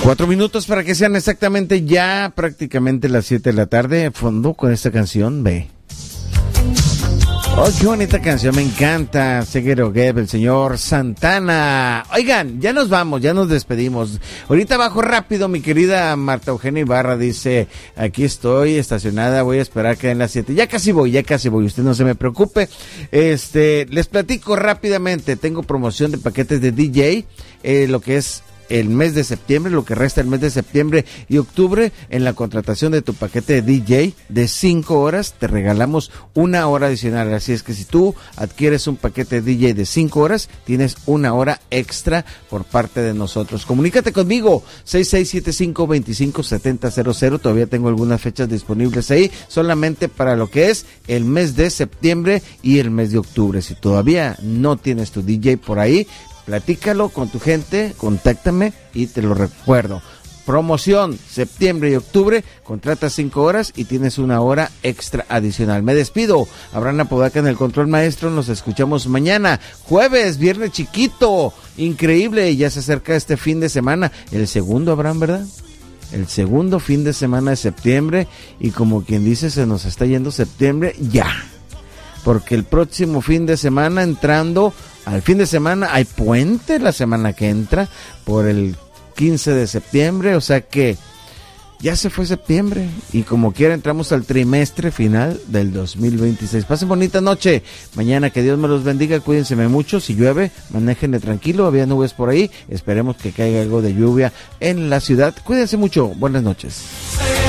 4 minutos para que sean exactamente ya prácticamente las 7 de la tarde. Fondo con esta canción, ve. Oh, qué bonita canción, me encanta. Seguero Geb, el señor Santana. Oigan, ya nos vamos, ya nos despedimos. Ahorita bajo rápido, mi querida Marta Eugenia Ibarra dice, aquí estoy estacionada, voy a esperar que den las 7. Ya casi voy, usted no se me preocupe. Les platico rápidamente, tengo promoción de paquetes de DJ, lo que es el mes de septiembre, lo que resta el mes de septiembre y octubre. En la contratación de tu paquete de DJ de 5 horas, te regalamos 1 hora adicional. Así es que si tú adquieres un paquete de DJ de 5 horas, tienes 1 hora extra por parte de nosotros. Comunícate conmigo, 6675-257000. Todavía tengo algunas fechas disponibles ahí, solamente para lo que es el mes de septiembre y el mes de octubre. Si todavía no tienes tu DJ por ahí, platícalo con tu gente, contáctame y te lo recuerdo. Promoción, septiembre y octubre, contrata 5 horas y tienes 1 hora extra adicional. Me despido, Abraham Apodaca en el control maestro, nos escuchamos mañana, jueves, viernes chiquito, increíble, ya se acerca este fin de semana, el segundo, Abraham, ¿verdad? El segundo fin de semana de septiembre y como quien dice, se nos está yendo septiembre ya, porque el próximo fin de semana entrando al fin de semana hay puente la semana que entra por el 15 de septiembre, o sea que ya se fue septiembre y como quiera entramos al trimestre final del 2026. Pasen bonita noche, mañana que Dios me los bendiga, cuídense mucho, si llueve, manéjenle tranquilo, había nubes por ahí, esperemos que caiga algo de lluvia en la ciudad, cuídense mucho, buenas noches.